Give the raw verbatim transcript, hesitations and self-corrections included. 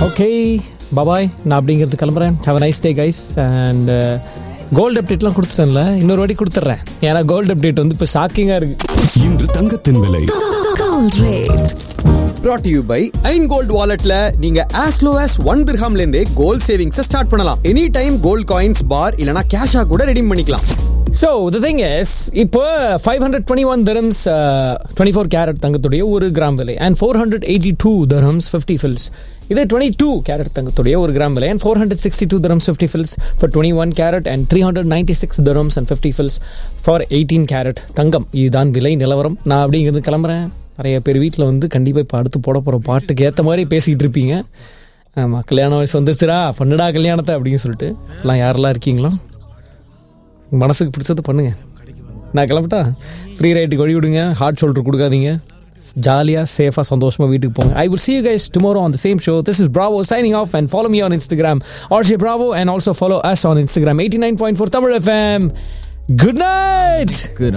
Okay பாபாய், நான் அப்படிங்கிறது கிளம்புறேன். Have a nice day guys. And gold அப்டேட்லாம் கொடுத்துட்டேன்ல, இன்னொரு வாட்டி கொடுத்துட்றேன். ஏன்னா கோல்டு அப்டேட் வந்து இப்போ ஷாக்கிங்காக இருக்குது. இன்று தங்கத்தின் விலை Gold rate. brought to you by Jan gold வாலெட்ல நீங்க as low as one dirhamல இருந்தே கோல்ட் சேவிங்ஸ் ஸ்டார்ட் பண்ணலாம். எனி டைம் கோல்ட் காயின்ஸ் பார் இல்லனா கேஷா கூட ரெடீம் பண்ணிக்கலாம். ஸோ த திங் இஸ், இப்போ five hundred twenty one தரம்ஸ் twenty four carat தங்கத்துடைய ஒரு gram விலை, and four hundred eighty two தரம்ஸ் fifty fils. இதே twenty two carat தங்கத்துடைய ஒரு கிராம் விலை, and four hundred sixty two தரம்ஸ் fifty fils for twenty one carrot, and three hundred ninety six தரம்ஸ் and fifty fils for eighteen carrot தங்கம். இதுதான் விலை நிலவரம். நான் அப்படிங்கிறது கிளம்புறேன். நிறைய பேர் வீட்டில் வந்து கண்டிப்பாக இப்போ அடுத்து போட போகிற பாட்டுக்கு ஏற்ற மாதிரி பேசிக்கிட்டு இருப்பீங்க. ஆமாம், கல்யாண வயசு வந்துருச்சுடா, பண்ணுடா கல்யாணத்தை அப்படின்னு சொல்லிட்டு எல்லாம் யாரெல்லாம் இருக்கீங்களோ மனசுக்கு பிடிச்சது பண்ணுங்க. நான் கிளம்பிட்டா ஃப்ரீ ரைட்டுக்கு வழி விடுங்க, ஹார்ட் ஷோல்டர் கொடுக்காதீங்க, ஜாலியாக சேஃபாக சந்தோஷமாக வீட்டுக்கு போங்க. I will see you guys tomorrow on the same show. This is Bravo signing off, and follow me on Instagram R J Bravo, and also follow us on Instagram eighty-nine point four Tamil F M. Good night. Good night.